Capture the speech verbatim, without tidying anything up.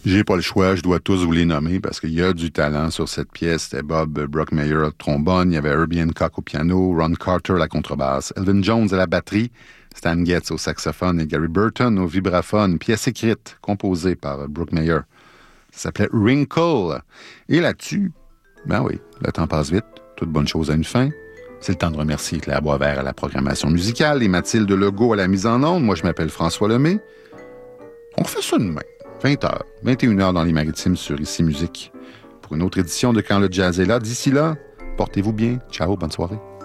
J'ai pas le choix, je dois tous vous les nommer parce qu'il y a du talent sur cette pièce. C'était Bob Brookmeyer au trombone, il y avait Herbie Hancock au piano, Ron Carter à la contrebasse, Elvin Jones à la batterie, Stan Getz au saxophone et Gary Burton au vibraphone. Pièce écrite, composée par Brookmeyer. Ça s'appelait Wrinkle. Et là-dessus, ben oui, le temps passe vite, toute bonne chose a une fin. C'est le temps de remercier Claire Boisvert à la programmation musicale et Mathilde Legault à la mise en onde. Moi, je m'appelle François Lemay. On refait ça demain, vingt heures, vingt et une heures dans les Maritimes sur Ici Musique, pour une autre édition de Quand le jazz est là. D'ici là, portez-vous bien. Ciao, bonne soirée.